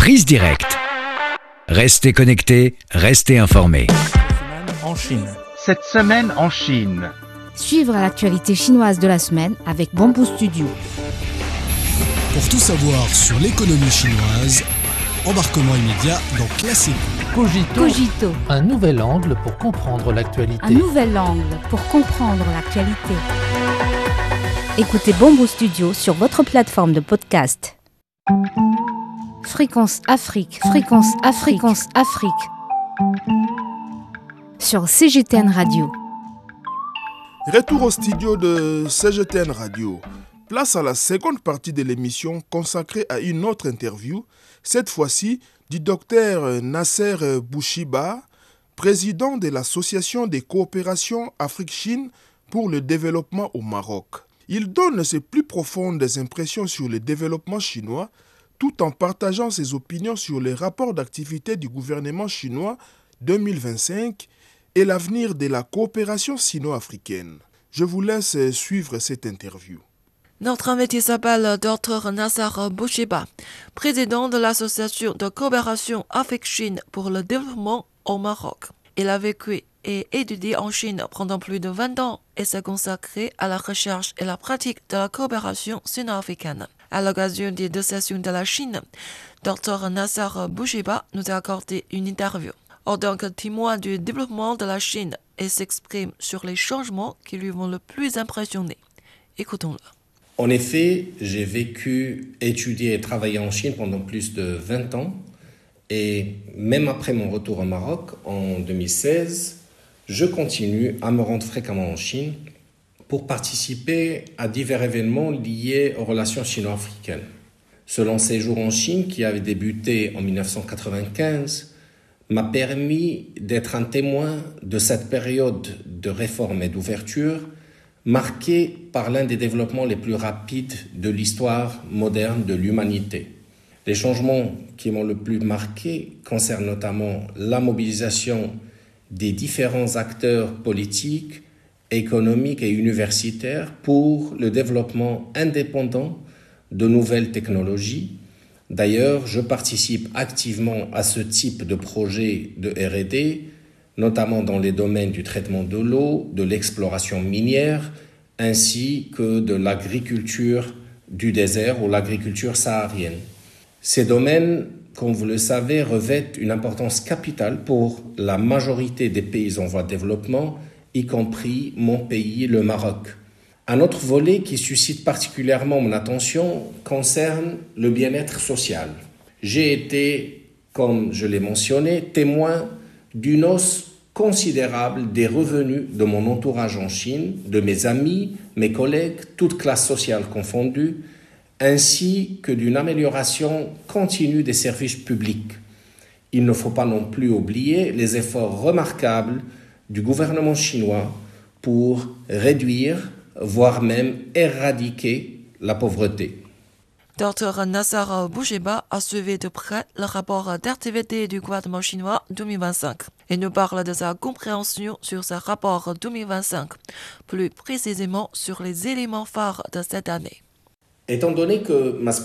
Prise directe. Restez connectés, restez informés. En Chine. Cette semaine en Chine. Suivre l'actualité chinoise de la semaine avec Bamboo Studio. Pour tout savoir sur l'économie chinoise, embarquement immédiat dans Classique. Cogito. Un nouvel angle pour comprendre l'actualité. Un nouvel angle pour comprendre l'actualité. Écoutez Bamboo Studio sur votre plateforme de podcast. Fréquence Afrique. Sur CGTN Radio. Retour au studio de CGTN Radio. Place à la seconde partie de l'émission consacrée à une autre interview, cette fois-ci du docteur Nasser Bouchiba, président de l'Association des coopérations Afrique-Chine pour le développement au Maroc. Il donne ses plus profondes impressions sur le développement chinois, tout en partageant ses opinions sur les rapports d'activité du gouvernement chinois 2025 et l'avenir de la coopération sino-africaine. Je vous laisse suivre cette interview. Notre invité s'appelle Dr Nasser Bouchiba, président de l'Association de coopération Afrique-Chine pour le développement au Maroc. Il a vécu et étudié en Chine pendant plus de 20 ans et s'est consacré à la recherche et la pratique de la coopération sino-africaine. À l'occasion des 2 sessions de la Chine, Dr Nasser Bouchiba nous a accordé une interview. En tant que témoin du développement de la Chine, il s'exprime sur les changements qui lui vont le plus impressionner. Écoutons-le. En effet, j'ai vécu, étudié et travaillé en Chine pendant plus de 20 ans. Et même après mon retour au Maroc en 2016, je continue à me rendre fréquemment en Chine pour participer à divers événements liés aux relations sino-africaines. Ce long séjour en Chine, qui avait débuté en 1995, m'a permis d'être un témoin de cette période de réforme et d'ouverture marquée par l'un des développements les plus rapides de l'histoire moderne de l'humanité. Les changements qui m'ont le plus marqué concernent notamment la mobilisation des différents acteurs politiques, économiques et universitaires pour le développement indépendant de nouvelles technologies. D'ailleurs, je participe activement à ce type de projet de R&D, notamment dans les domaines du traitement de l'eau, de l'exploration minière, ainsi que de l'agriculture du désert ou l'agriculture saharienne. Ces domaines, comme vous le savez, revêtent une importance capitale pour la majorité des pays en voie de développement, y compris mon pays, le Maroc. Un autre volet qui suscite particulièrement mon attention concerne le bien-être social. J'ai été, comme je l'ai mentionné, témoin d'une hausse considérable des revenus de mon entourage en Chine, de mes amis, mes collègues, toutes classes sociales confondues, ainsi que d'une amélioration continue des services publics. Il ne faut pas non plus oublier les efforts remarquables du gouvernement chinois pour réduire, voire même éradiquer la pauvreté. Dr Nasser Bouchiba a suivi de près le rapport d'activité du gouvernement chinois 2025 et nous parle de sa compréhension sur ce rapport 2025, plus précisément sur les éléments phares de cette année. Étant donné que ma